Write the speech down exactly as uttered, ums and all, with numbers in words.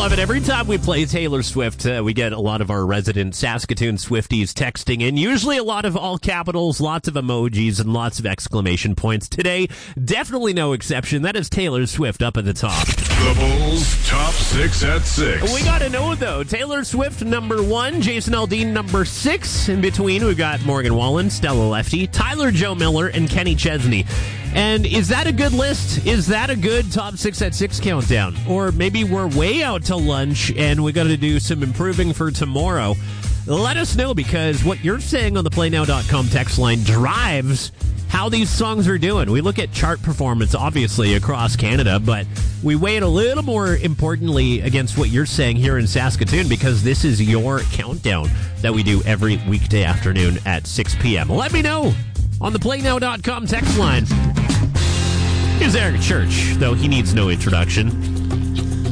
love it. Every time we play Taylor Swift, uh, we get a lot of our resident Saskatoon Swifties texting in. Usually a lot of all capitals, lots of emojis, and lots of exclamation points. Today, definitely no exception. That is Taylor Swift up at the top. The Bulls' top six at six. We got to know, though. Taylor Swift, number one. Jason Aldean, number six. In between, we've got Morgan Wallen, Stella Lefty, Tyler Joe Miller, and Kenny Chesney. And is that a good list? Is that a good top six at six countdown? Or maybe we're way out to lunch and we got to do some improving for tomorrow. Let us know, because what you're saying on the play now dot com text line drives how these songs are doing. We look at chart performance, obviously, across Canada, but we weigh it a little more importantly against what you're saying here in Saskatoon, because this is your countdown that we do every weekday afternoon at six p.m. Let me know on the play now dot com text line. Here's Eric Church, though he needs no introduction.